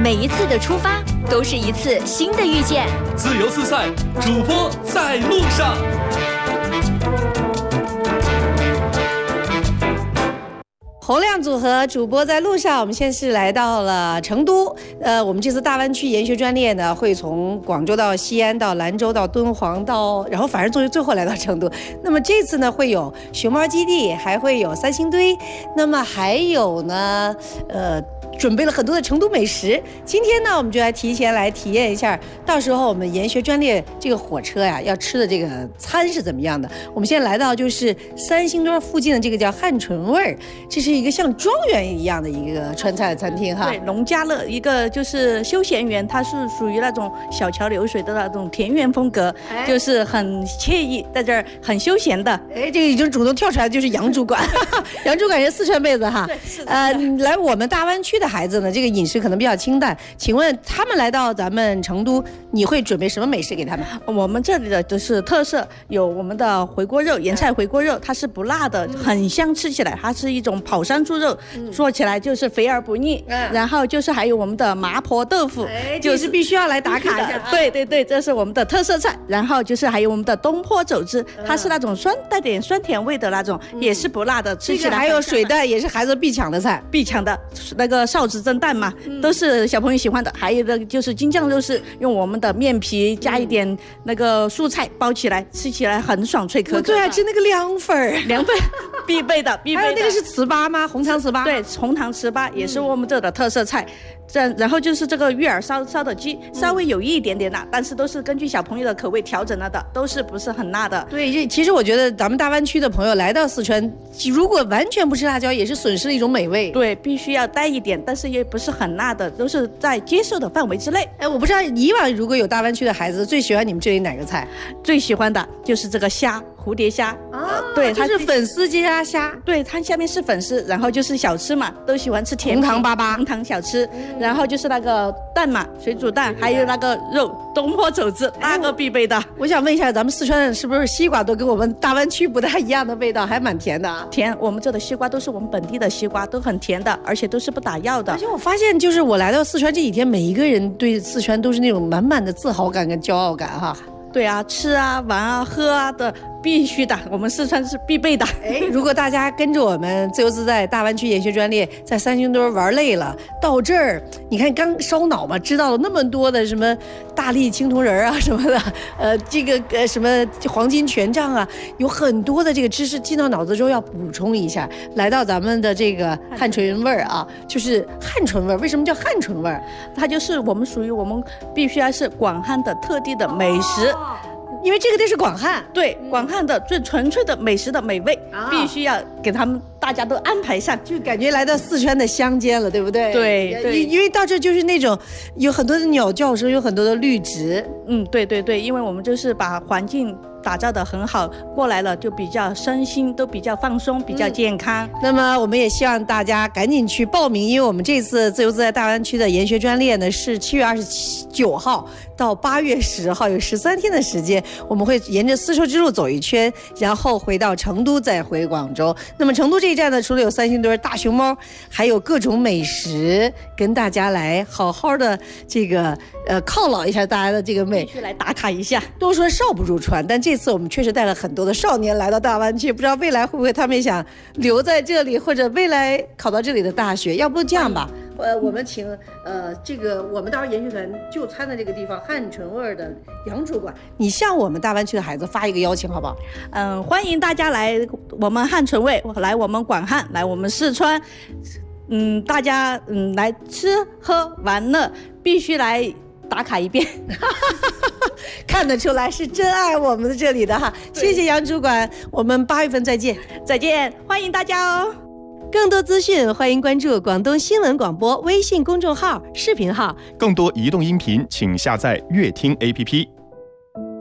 每一次的出发都是一次新的遇见。 自由自在，主播在路上。 洪亮组合主播在路上，我们现在是来到了成都。我们这次大湾区研学专列呢，会从广州到西安，到兰州，到敦煌，然后反正最后来到成都。那么这次呢，会有熊猫基地，还会有三星堆，那么还有呢，准备了很多的成都美食。今天呢，我们就来提前来体验一下，到时候我们研学专列这个火车呀，要吃的这个餐是怎么样的。我们现在来到就是三星堆附近的这个叫汉醇味儿，这是一个像庄园一样的一个川菜餐厅哈。 对，农家乐一个就是休闲园，它是属于那种小桥流水的那种田园风格，就是很惬意，在这儿很休闲的。 哎，这个已经主动跳出来，就是杨主管，杨主管是四川妹子哈。来我们大湾区的孩子呢，这个饮食可能比较清淡。请问他们来到咱们成都，你会准备什么美食给他们？ 我们这里的就是特色有我们的回锅肉，盐菜回锅肉，它是不辣的，很香，吃起来它是一种跑山猪肉，做起来就是肥而不腻。然后就是还有我们的麻婆豆腐， 就是必须要来打卡一下。 对对对，这是我们的特色菜。然后就是还有我们的东坡肘子，它是那种带点酸甜味的那种，也是不辣的，吃起来还有水蛋，也是孩子必抢的菜， 必抢的那个臊子蒸蛋嘛，都是小朋友喜欢的。还有的就是京酱肉丝，用我们的面皮加一点那个蔬菜包起来，吃起来很爽脆可口。 我最爱吃那个凉粉， 凉粉必备的，必备的。 还有那个是糍粑吗？红糖糍粑。 对，红糖糍粑也是我们这的特色菜。然后就是这个玉耳烧的鸡，稍微有一点点辣，但是都是根据小朋友的口味调整了的，都是不是很辣的。 对，其实我觉得咱们大湾区的朋友来到四川，如果完全不吃辣椒，也是损失了一种美味。 对，必须要带一点，但是也不是很辣的，都是在接受的范围之内。 哎，我不知道以往如果有大湾区的孩子，最喜欢你们这里哪个菜？ 最喜欢的就是这个虾。蝴蝶虾对， 它是粉丝加虾， 对，它下面是粉丝，然后就是小吃嘛，都喜欢吃甜品， 红糖粑粑， 红糖小吃，然后就是那个蛋嘛，水煮蛋，还有那个肉，东坡肘子，那个必备的。 我想问一下，咱们四川人是不是西瓜都跟我们大湾区不太一样的味道，还蛮甜的啊？ 甜，我们这的西瓜都是我们本地的西瓜，都很甜的，而且都是不打药的。 而且我发现，就是我来到四川这几天，每一个人对四川都是那种满满的自豪感跟骄傲感哈。 对啊，吃啊、玩啊、喝啊的必须的，我们四川是必备的。 哎，如果大家跟着我们自由自在大湾区研学专列，在三星堆玩累了，到这儿，你看刚烧脑嘛，知道了那么多的什么大力青铜人啊什么的，这个什么黄金权杖啊，有很多的这个知识进到脑子之后要补充一下。来到咱们的这个汉醇味儿啊，就是汉醇味儿。为什么叫汉醇味儿？ 它就是我们属于我们必须要是广汉的特地的美食。 因为这个地是广汉， 对，广汉的最纯粹的美食的美味，必须要给他们大家都安排上， 就感觉来到四川的乡间了，对不对？ 对， 因为到这就是那种有很多的鸟叫声，有很多的绿植。 对对对，因为我们就是把环境打造得很好，过来了就比较身心都比较放松，比较健康。 那么我们也希望大家赶紧去报名，因为我们这次自由自在大湾区的研学专列呢是7月29号到8月10号，有13天的时间，我们会沿着丝绸之路走一圈，然后回到成都，再回广州。那么成都这一站呢，除了有三星堆、大熊猫，还有各种美食，跟大家来好好的这个犒劳一下大家的这个美， 必须来打卡一下。 都说少不如传，但这次我们确实带了很多的少年来到大湾区，不知道未来会不会他们也想留在这里，或者未来考到这里的大学。要不这样吧，我们请这个我们到时候研学团就餐的这个地方汉醇味的杨主管，你向我们大湾区的孩子发一个邀请好不好？ 欢迎大家来我们汉醇味，来我们广汉，来我们四川，大家来吃喝玩乐，必须来打卡一遍。 看得出来是真爱我们这里的哈，谢谢杨主管，我们8月份再见， 欢迎大家哦。 更多资讯欢迎关注广东新闻广播微信公众号、视频号。 更多移动音频请下载乐听 APP。